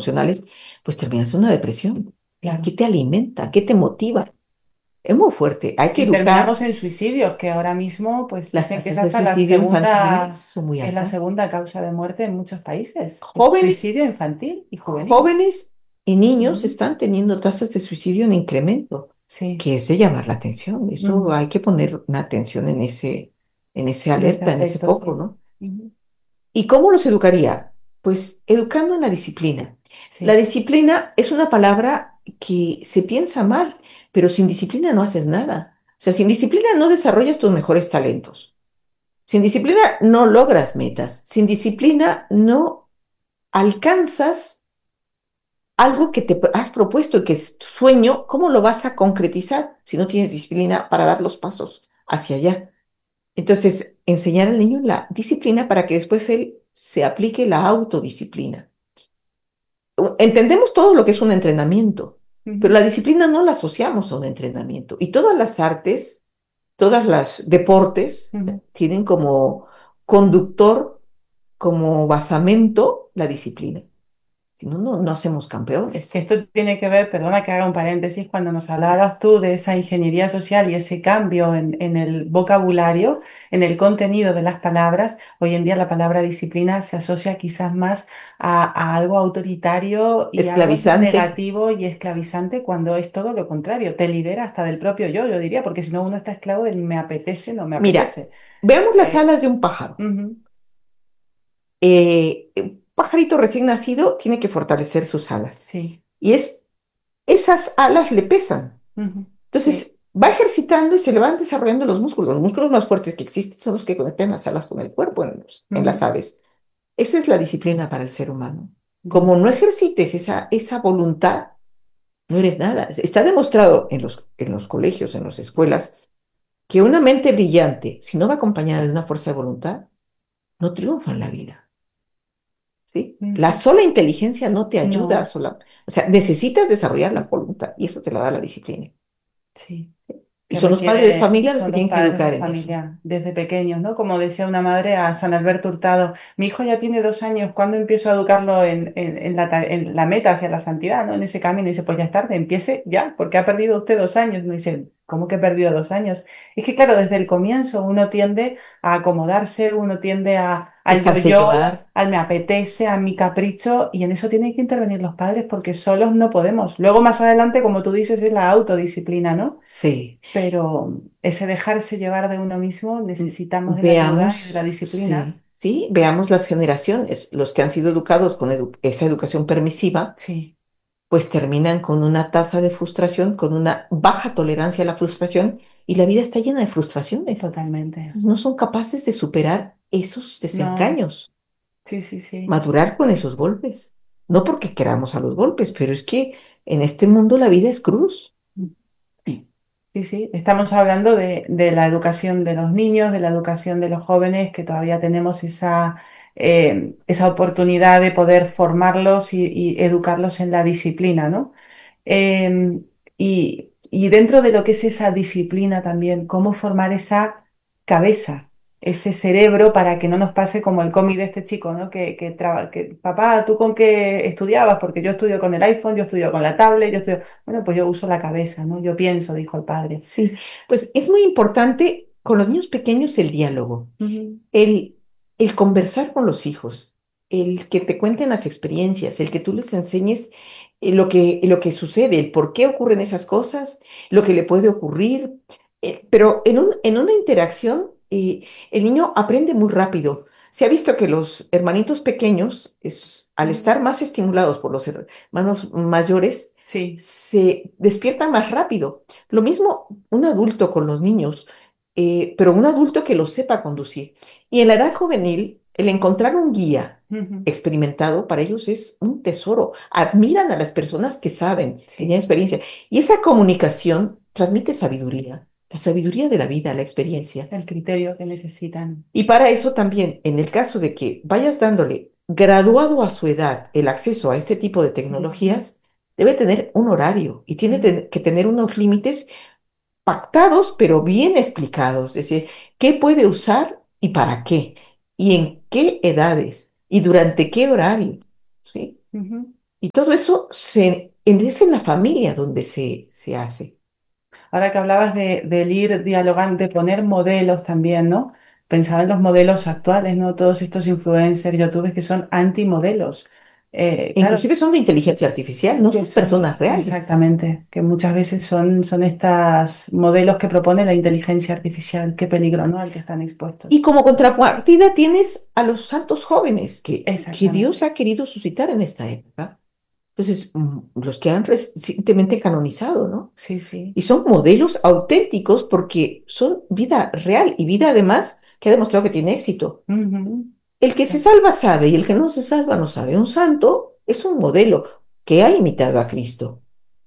emocionales, pues terminas en una depresión. Claro. ¿Qué te alimenta? ¿Qué te motiva? Es muy fuerte. Hay que Sí, terminamos educar. en suicidios, que ahora mismo pues Las dicen que es tasas de hasta la suicidio infantiles segunda, son muy es la altas. segunda causa de muerte en muchos países, el Jóvenes, suicidio infantil y juvenil. jóvenes y niños Ujú. están teniendo tasas de suicidio en incremento, Sí, que es de llamar la atención. Eso ujú. hay que poner una atención en ese En ese alerta, en ese aspecto, foco, sí. ¿no? Ujú. ¿Y cómo los educaría? Pues educando en la disciplina. La Sí, disciplina es una palabra que se piensa mal, pero sin disciplina no haces nada. O sea, sin disciplina no desarrollas tus mejores talentos. Sin disciplina no logras metas. Sin disciplina no alcanzas algo que te has propuesto y que es tu sueño. ¿Cómo lo vas a concretizar si no tienes disciplina para dar los pasos hacia allá? Entonces, enseñar al niño la disciplina para que después él se aplique la autodisciplina. Entendemos todo lo que es un entrenamiento, pero ujú. la disciplina no la asociamos a un entrenamiento. Y todas las artes, todas las deportes Ujú. tienen como conductor, como basamento la disciplina. Si no, no hacemos Que campeones. esto tiene que ver, perdona que haga un paréntesis, cuando nos hablabas tú de esa ingeniería social y ese cambio en el vocabulario, en el contenido de las palabras, hoy en día la palabra disciplina se asocia quizás más a algo autoritario y algo Esclavizante. negativo y esclavizante cuando es todo lo contrario, te libera hasta del propio yo diría, porque si no uno está esclavo del me apetece, no me Mira, apetece. veamos las Eh, alas de un pájaro. Ujú, Un pajarito recién nacido tiene que fortalecer sus alas. sí, Y esas alas le pesan. ujú, sí, Entonces, va ejercitando y se le van desarrollando los músculos. Los músculos más fuertes que existen son los que conectan las alas con el cuerpo en las ujú, aves. Esa es la disciplina para el ser humano. ya, Como no ejercites esa voluntad, no eres nada. Está demostrado en los colegios, en las escuelas, que una mente brillante, si no va acompañada de una fuerza de voluntad, no triunfa en la vida. ¿Sí? La ujú. sola inteligencia no te ayuda No. sola. O sea, necesitas desarrollar la voluntad y eso te la da la disciplina. Sí, Y que son los padres de requiere, familia los que son los tienen que padres de educar en eso. familia desde pequeños, ¿no? Como decía una madre a San Alberto Hurtado, mi hijo ya tiene 2 años, ¿cuándo empiezo a educarlo en la meta hacia la santidad, ¿no? En ese camino. Y dice, pues ya es tarde, empiece ya, porque ha perdido usted 2 años. Me dice, ¿cómo que he perdido 2 años? Es que claro, desde el comienzo uno tiende a acomodarse, uno tiende al Dejarse yo-yo, llevar. al me apetece, a mi capricho, y en eso tienen que intervenir los padres porque solos no podemos. Luego más adelante, como tú dices, es la autodisciplina, ¿no? Sí. Pero ese dejarse llevar de uno mismo necesitamos de la ayuda y de la Veamos, disciplina. sí, sí, veamos las generaciones. Los que han sido educados con esa educación permisiva, Sí, pues terminan con una tasa de frustración, con una baja tolerancia a la frustración y la vida está llena de frustraciones. totalmente. No son capaces de superar esos No, desengaños, sí, sí, sí. madurar con esos golpes. No porque queramos a los golpes, pero es que en este mundo la vida es cruz. Sí. Sí, sí. Estamos hablando de la educación de los niños, de la educación de los jóvenes, que todavía tenemos esa oportunidad de poder formarlos y educarlos en la disciplina, ¿no? Y dentro de lo que es esa disciplina también, cómo formar esa cabeza, ese cerebro para que no nos pase como el cómic de este chico, ¿no? Que, papá, ¿tú con qué estudiabas? Porque yo estudio con el iPhone, yo estudio con la tablet, yo estudio... Bueno, pues yo uso la cabeza, ¿no? Yo pienso, dijo el padre. Sí, pues es muy importante con los niños pequeños el diálogo, Ujú, el, el conversar con los hijos, el que te cuenten las experiencias, el que tú les enseñes lo que sucede, el por qué ocurren esas cosas, lo que le puede ocurrir. Pero en una interacción, el niño aprende muy rápido. Se ha visto que los hermanitos pequeños, al ujú. estar más estimulados por los hermanos mayores, Sí, se despiertan más rápido. Lo mismo un adulto con los niños, pero un adulto que lo sepa conducir. Y en la edad juvenil, el encontrar un guía ujú, experimentado para ellos es un tesoro. Admiran a las personas que saben, que tienen sí, experiencia. Y esa comunicación transmite sabiduría, la sabiduría de la vida, la experiencia. el criterio que necesitan. Y para eso también, en el caso de que vayas dándole graduado a su edad el acceso a este tipo de Ujú, tecnologías, debe tener un horario y tiene ujú, que tener unos límites pactados, pero bien explicados. Es decir, qué puede usar y para qué, y en qué edades, y durante qué horario. ¿Sí? ujú. Y todo eso es en la familia donde se hace. Ahora que hablabas del ir dialogando, de poner modelos también, ¿no? Pensaba en los modelos actuales, ¿no? Todos estos influencers, youtubers que son antimodelos. E Claro, inclusive son de inteligencia artificial, no que son son, personas reales. exactamente, que muchas veces son estas modelos que propone la inteligencia artificial. Qué peligro, ¿no? Al que están Y expuestos. como contrapartida tienes a los santos jóvenes que Exactamente. Dios ha querido suscitar en esta época. Entonces, los que han recientemente canonizado, ¿no? Sí, sí. Y son modelos auténticos porque son vida real y vida además que ha demostrado que tiene éxito. Ujú. El que se salva sabe y el que no se salva no sabe. Un santo es un modelo que ha imitado a Cristo.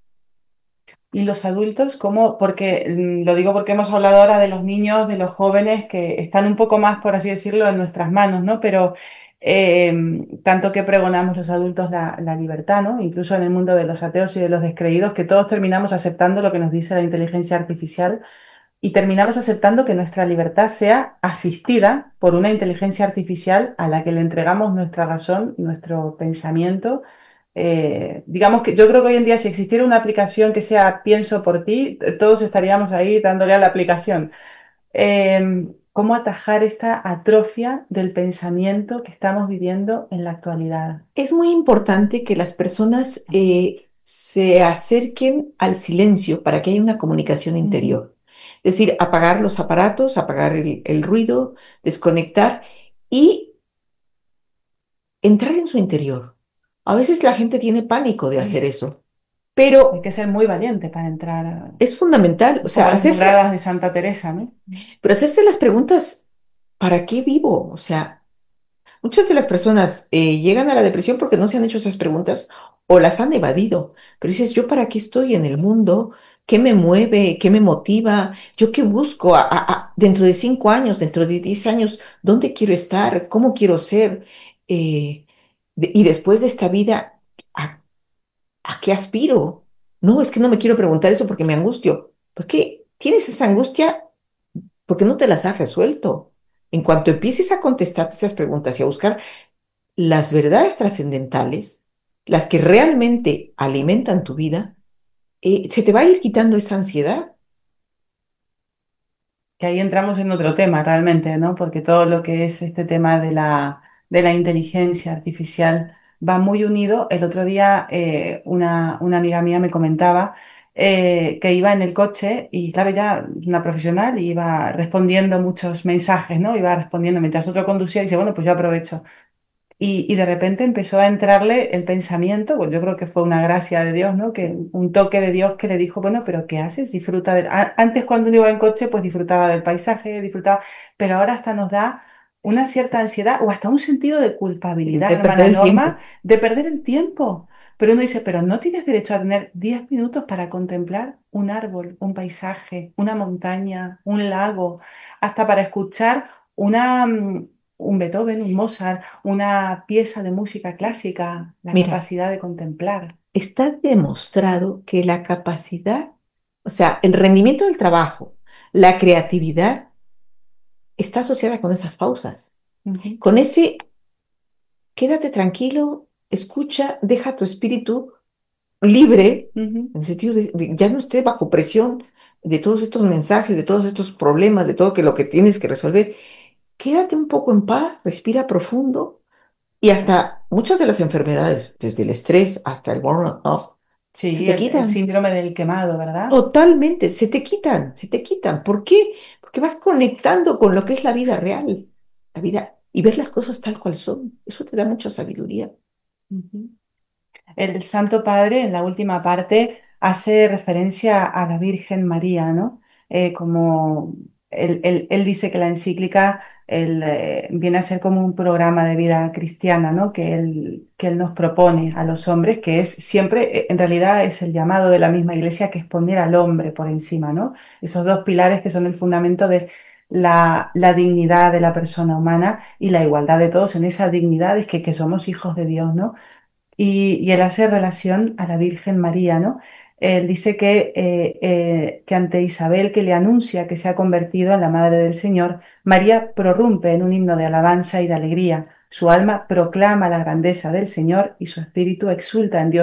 Y los adultos, ¿cómo? Porque lo digo porque hemos hablado ahora de los niños, de los jóvenes que están un poco más, por así decirlo, en nuestras manos, ¿no? Pero tanto que pregonamos los adultos la libertad, ¿no? Incluso en el mundo de los ateos y de los descreídos, que todos terminamos aceptando lo que nos dice la inteligencia artificial y terminamos aceptando que nuestra libertad sea asistida por una inteligencia artificial a la que le entregamos nuestra razón, nuestro pensamiento. Digamos que yo creo que hoy en día si existiera una aplicación que sea Pienso por ti, todos estaríamos ahí dándole a la aplicación. ¿Cómo atajar esta atrofia del pensamiento que estamos viviendo en la actualidad? Es muy importante que las personas se acerquen al silencio para que haya una comunicación Ujú. interior. Es decir, apagar los aparatos, apagar el ruido, desconectar y entrar en su interior. A veces la gente tiene pánico de Ay, hacer eso, hay pero que ser muy valiente para entrar, es fundamental, o sea, como las moradas de Santa Teresa, ¿no? pero hacerse las preguntas, ¿para qué vivo? O sea, muchas de las personas llegan a la depresión porque no se han hecho esas preguntas o las han evadido. Pero dices, ¿yo para qué estoy en el mundo? ¿Qué me mueve? ¿Qué me motiva? ¿Yo qué busco dentro de 5 años, dentro de 10 años? ¿Dónde quiero estar? ¿Cómo quiero ser? Eh, y después de esta vida, ¿a, a qué aspiro? No, es que no me quiero preguntar eso porque me angustio. Pues que tienes esa angustia porque no te las has resuelto. En cuanto empieces a contestar esas preguntas y a buscar las verdades trascendentales, las que realmente alimentan tu vida, se te va a ir quitando esa ansiedad. Que ahí entramos en otro tema realmente, ¿no? Porque todo lo que es este tema de la inteligencia artificial va muy unido. El otro día una amiga mía me comentaba que iba en el coche y claro, ya una profesional y iba respondiendo muchos mensajes, ¿no? Iba respondiendo mientras otro conducía y dice, bueno, pues yo aprovecho. Y de repente empezó a entrarle el pensamiento, pues yo creo que fue una gracia de Dios, ¿no? Que un toque de Dios que le dijo, bueno, pero ¿qué haces? Disfruta de... Antes cuando uno iba en coche, pues disfrutaba del paisaje, disfrutaba, pero ahora hasta nos da una cierta ansiedad o hasta un sentido de culpabilidad, De perder hermana el Norma, tiempo. de perder el tiempo. Pero uno dice, pero no tienes derecho a tener 10 minutos para contemplar un árbol, un paisaje, una montaña, un lago, hasta para escuchar un Beethoven, un Mozart, una pieza de música clásica, la Mira, capacidad de contemplar. está demostrado que la capacidad, o sea, el rendimiento del trabajo, la creatividad, está asociada con esas pausas, Ujú, con ese quédate tranquilo, escucha, deja tu espíritu libre, ujú. en el sentido de ya no esté bajo presión de todos estos mensajes, de todos estos problemas, de todo que lo que tienes que resolver. Quédate un poco en paz, respira profundo y hasta muchas de las enfermedades, desde el estrés hasta el burnout, se Sí, te el quitan. síndrome del quemado, ¿verdad? Totalmente, se te quitan, se te quitan. ¿Por qué? Porque vas conectando con lo que es la vida real, la vida, y ver las cosas tal cual son. Eso te da mucha sabiduría. Ujú. El Santo Padre, en la última parte, hace referencia a la Virgen María, ¿no? Como él dice que la encíclica viene a ser como un programa de vida cristiana, ¿no? Que él nos propone a los hombres, que es siempre, en realidad, es el llamado de la misma Iglesia, que es poner al hombre por encima, ¿no? Esos dos pilares que son el fundamento de la dignidad de la persona humana y la igualdad de todos en esa dignidad, es que somos hijos de Dios, ¿no? Y él hace relación a la Virgen María, ¿no? Él dice que ante Isabel, que le anuncia que se ha convertido en la Madre del Señor, María prorrumpe en un himno de alabanza y de alegría. Su alma proclama la grandeza del Señor y su espíritu exulta en Dios